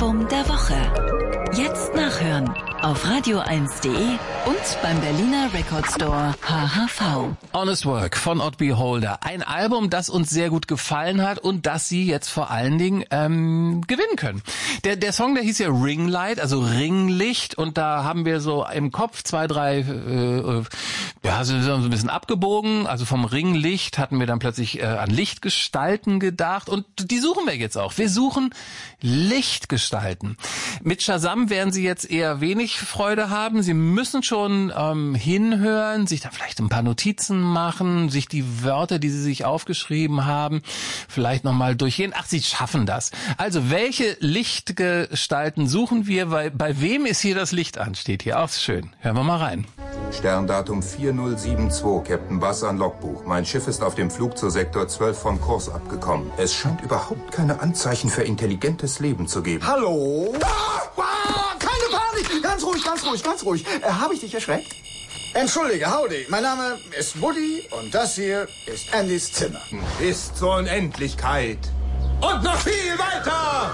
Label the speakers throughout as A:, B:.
A: Album der Woche. Jetzt nachhören auf radio1.de und beim Berliner Record Store HHV.
B: Honest Work von Odd Beholder. Ein Album, das uns sehr gut gefallen hat und das Sie jetzt vor allen Dingen gewinnen können. Der Song, der hieß ja Ringlight, also Ringlicht, und da haben wir so im Kopf 2, 3, so ein bisschen abgebogen. Also vom Ringlicht hatten wir dann plötzlich an Lichtgestalten gedacht und die suchen wir jetzt auch. Wir suchen Lichtgestalten. Mit Shazam werden Sie jetzt eher wenig Freude haben. Sie müssen schon hinhören, sich da vielleicht ein paar Notizen machen, sich die Wörter, die Sie sich aufgeschrieben haben, vielleicht nochmal durchgehen. Ach, Sie schaffen das. Also, welche Lichtgestalten suchen wir? Bei wem ist hier das Licht an? Steht hier. Auch schön. Hören wir mal rein.
C: Sterndatum 4072, Captain Bass an Logbuch. Mein Schiff ist auf dem Flug zu Sektor 12 vom Kurs abgekommen. Es scheint überhaupt keine Anzeichen für intelligentes Leben zu geben.
D: Hallo? Keine Panik! Ganz ruhig, ganz ruhig, ganz ruhig. Habe ich dich erschreckt? Entschuldige, howdy. Mein Name ist Woody und das hier ist Andys Zimmer.
C: Bis zur Unendlichkeit. Und noch viel weiter!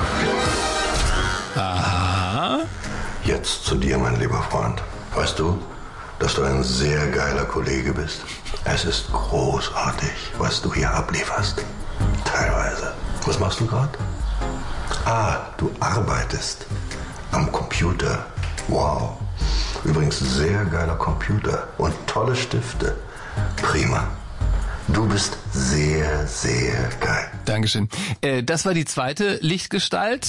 B: Aha.
E: Jetzt zu dir, mein lieber Freund. Weißt du, dass du ein sehr geiler Kollege bist? Es ist großartig, was du hier ablieferst. Teilweise. Was machst du gerade? Du arbeitest am Computer. Wow. Übrigens sehr geiler Computer und tolle Stifte. Prima. Du bist sehr, sehr geil.
B: Dankeschön. Das war die zweite Lichtgestalt.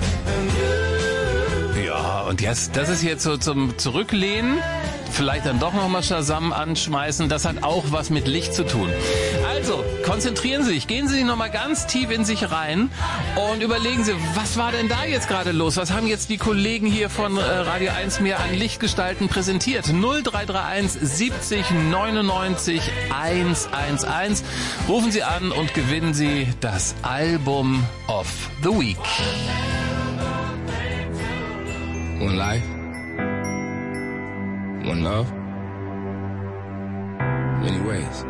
B: Ja, und jetzt, das ist jetzt so zum Zurücklehnen. Vielleicht dann doch nochmal Shazam anschmeißen. Das hat auch was mit Licht zu tun. Also, konzentrieren Sie sich. Gehen Sie nochmal ganz tief in sich rein und überlegen Sie, was war denn da jetzt gerade los? Was haben jetzt die Kollegen hier von Radio 1 mir an Lichtgestalten präsentiert? 0331 70 99 111. Rufen Sie an und gewinnen Sie das Album of the Week.
F: One life, one love, many ways.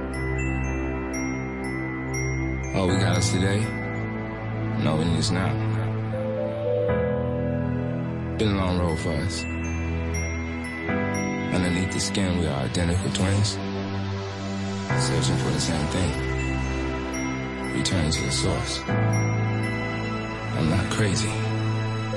F: All we got is today, and all we need is now. Been a long road for us. Underneath the skin, we are identical twins, searching for the same thing, returning to the source. I'm not crazy.